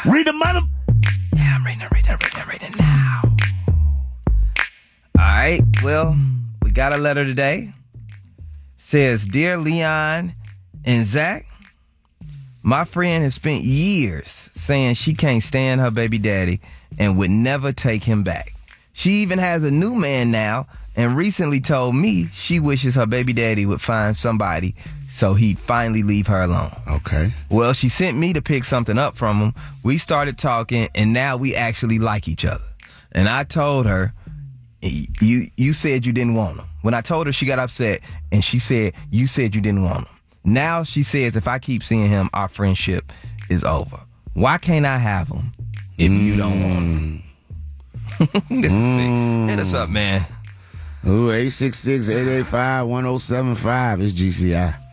Read the mother. Yeah, I'm reading it now. All right, well, we got a letter today. Says, Dear Leon and Zach, my friend has spent years saying she can't stand her baby daddy and would never take him back. She even has a new man now and recently told me she wishes her baby daddy would find somebody so he'd finally leave her alone. Okay. Well, she sent me to pick something up from him. We started talking, and now we actually like each other. And I told her, you said you didn't want him. When I told her, she got upset, and she said, you said you didn't want him. Now she says if I keep seeing him, our friendship is over. Why can't I have him if you don't want him? This is sick. Hit us up, man. Ooh, 866-885-1075 is GCI.